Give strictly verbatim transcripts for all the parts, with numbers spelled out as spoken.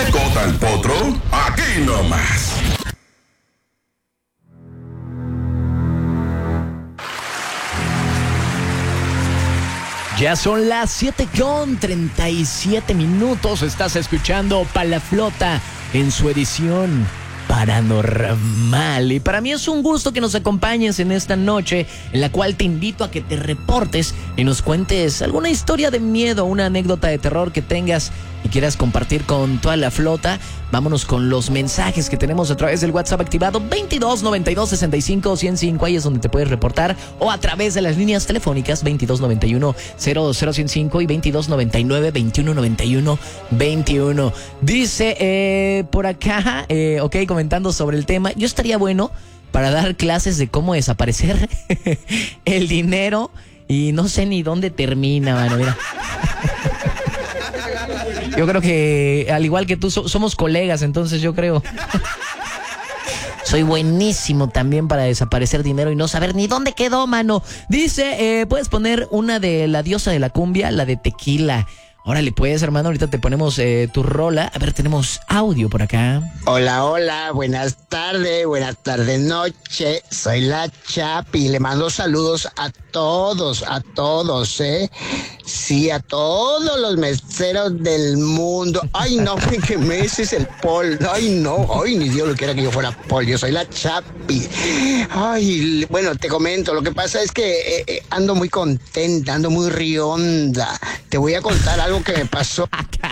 Tecota el Potro, aquí nomás. Ya son las siete con treinta y siete minutos. Estás escuchando Palaflota en su edición paranormal. Y para mí es un gusto que nos acompañes en esta noche, en la cual te invito a que te reportes y nos cuentes alguna historia de miedo, una anécdota de terror que tengas y quieras compartir con toda la flota. Vámonos con los mensajes que tenemos a través del WhatsApp activado veintidós noventa y dos sesenta y cinco ciento cinco. Ahí es donde te puedes reportar, o a través de las líneas telefónicas veintidós noventa y uno cero cero ciento cinco y veintidós noventa y nueve veintiuno noventa y uno veintiuno. Dice eh, por acá, eh, ok, comentando sobre el tema, yo estaría bueno para dar clases de cómo desaparecer el dinero y no sé ni dónde termina, mano, mira. Yo creo que, al igual que tú, so- somos colegas, entonces yo creo. Soy buenísimo también para desaparecer dinero y no saber ni dónde quedó, mano. Dice, eh, puedes poner una de la diosa de la cumbia, la de Tequila. Órale, pues, hermano, ahorita te ponemos eh, tu rola. A ver, tenemos audio por acá. Hola, hola, buenas tardes, buenas tardes, noche. Soy la Chapi, le mando saludos a todos, a todos, ¿eh? Sí, a todos los meseros del mundo. Ay, no, que me es el Paul. Ay, no, ay, ni Dios lo quiera que yo fuera Paul. Yo soy la Chapi. Ay, bueno, te comento, lo que pasa es que eh, eh, ando muy contenta, ando muy rionda. Te voy a contar algo que me pasó.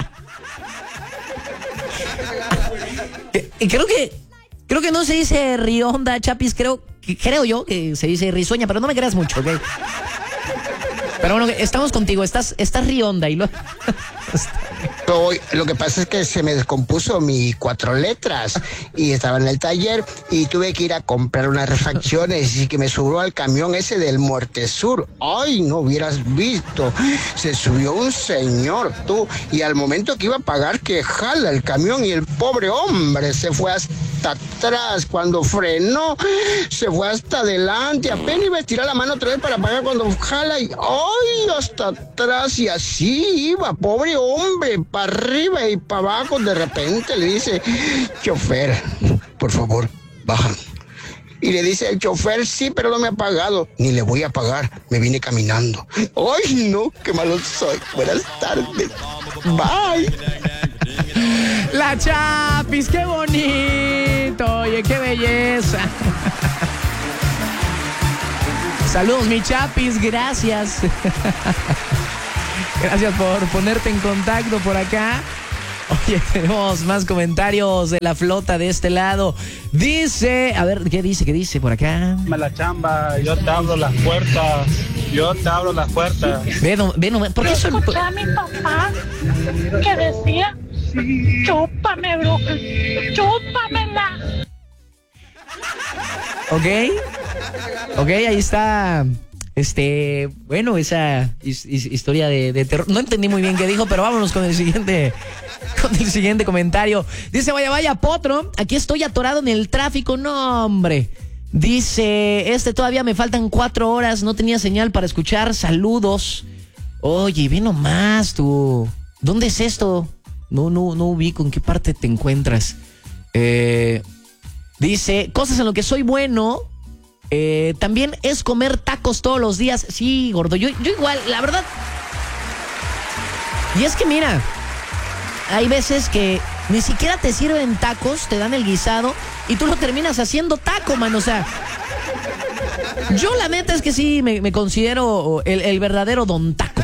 Y creo que creo que no se dice rionda, Chapis, creo que- creo yo que se dice risueña, pero no me creas mucho, ¿ok? Pero bueno, estamos contigo, estás estás rionda y lo Hoy, lo que pasa es que se me descompuso mi cuatro letras y estaba en el taller y tuve que ir a comprar unas refacciones y que me subió al camión ese del Muertesur. Ay, no hubieras visto. Se subió un señor, tú, y al momento que iba a pagar, que jala el camión y el pobre hombre se fue hasta atrás. Cuando frenó, se fue hasta adelante. Apenas iba a estirar la mano otra vez para pagar cuando jala y ay, hasta atrás, y así iba, pobre hombre, para arriba y para abajo. De repente le dice, chofer, por favor, baja. Y le dice el chofer, sí, pero no me ha pagado. Ni le voy a pagar, me vine caminando. Ay, no, qué malo soy. Buenas tardes. Bye. La Chapis, qué bonito, oye, qué belleza. Saludos, mi Chapis, gracias. Gracias por ponerte en contacto por acá. Oye, tenemos más comentarios de la flota de este lado. Dice, a ver, ¿qué dice? ¿Qué dice por acá? La chamba, yo te abro las puertas, yo te abro las puertas. Ve, no, ve, no, ¿por qué son? Escuché a mi papá que decía, chúpame, bruja, chúpamela. Ok, ok, ahí está. Este, bueno, esa his- his- historia de, de terror. No entendí muy bien qué dijo, pero vámonos con el siguiente, con el siguiente comentario. Dice, vaya, vaya, Potro, aquí estoy atorado en el tráfico. No, hombre. Dice, este, todavía me faltan cuatro horas, no tenía señal para escuchar. Saludos. Oye, ve nomás tú. ¿Dónde es esto? No, no, no ubico en qué parte te encuentras. Eh, dice, cosas en lo que soy bueno. Eh, también es comer tacos todos los días. Sí, gordo, yo, yo igual, la verdad. Y es que mira, hay veces que ni siquiera te sirven tacos, te dan el guisado y tú lo terminas haciendo taco, man. O sea, yo la neta es que sí me, me considero el, el verdadero don taco.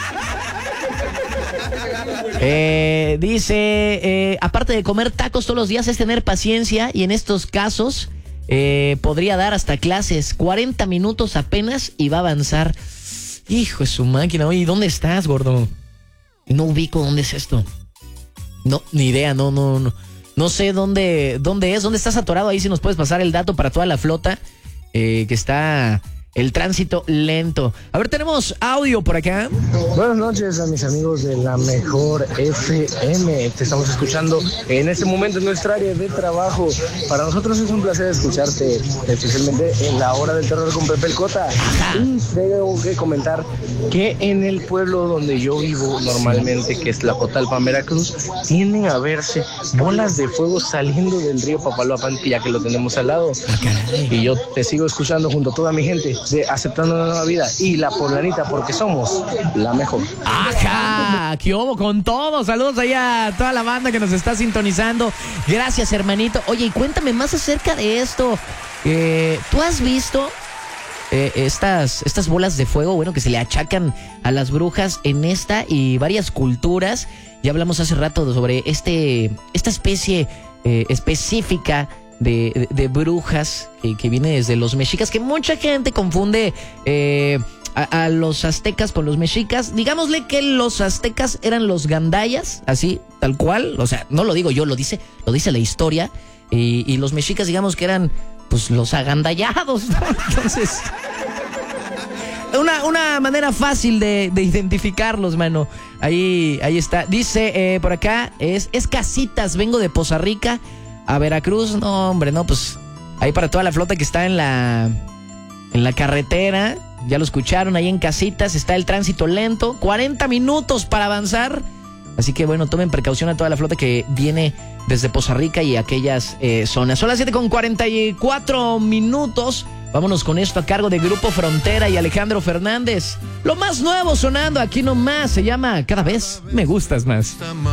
Eh, dice, eh, aparte de comer tacos todos los días es tener paciencia, y en estos casos eh, podría dar hasta clases, cuarenta minutos apenas y va a avanzar. Hijo de su máquina. Oye, ¿dónde estás, gordo? No ubico dónde es esto. No, ni idea, no, no, no. No sé dónde, dónde es, dónde estás atorado. Ahí si nos puedes pasar el dato para toda la flota eh, que está el tránsito lento. A ver, tenemos audio por acá. Buenas noches a mis amigos de la Mejor F M. Te estamos escuchando en este momento en nuestra área de trabajo. Para nosotros es un placer escucharte, especialmente en la hora del terror con Pepe el Cota. Y tengo que comentar que en el pueblo donde yo vivo normalmente, que es Tlacotalpan, Veracruz, tienden a verse bolas de fuego saliendo del río Papaloapan, ya que lo tenemos al lado. Y yo te sigo escuchando junto a toda mi gente de Aceptando una Nueva Vida y La Poblanita, porque somos la mejor. ¡Ajá! ¿Qué hubo con todo? Saludos allá a toda la banda que nos está sintonizando. Gracias, hermanito. Oye, y cuéntame más acerca de esto. Eh, ¿Tú has visto eh, estas, estas bolas de fuego, bueno, que se le achacan a las brujas en esta y varias culturas? Ya hablamos hace rato sobre este, esta especie eh, específica de, de, de brujas que, que viene desde los mexicas, que mucha gente confunde eh, a, a los aztecas con los mexicas. Digámosle que los aztecas eran los gandayas, así, tal cual. O sea, no lo digo yo, lo dice, lo dice la historia. Y, y los mexicas, digamos que eran, pues, los agandallados, ¿no? Entonces, una, una manera fácil de, de identificarlos, mano. Ahí, ahí está. Dice eh, por acá, es, es Casitas, vengo de Poza Rica a Veracruz. No, hombre, no, pues ahí para toda la flota que está en la, en la carretera. Ya lo escucharon, ahí en Casitas está el tránsito lento. cuarenta minutos para avanzar. Así que bueno, tomen precaución a toda la flota que viene desde Poza Rica y aquellas eh, zonas. Son las siete con cuarenta y cuatro minutos. Vámonos con esto a cargo de Grupo Frontera y Alejandro Fernández. Lo más nuevo sonando aquí nomás se llama Cada vez me gustas más.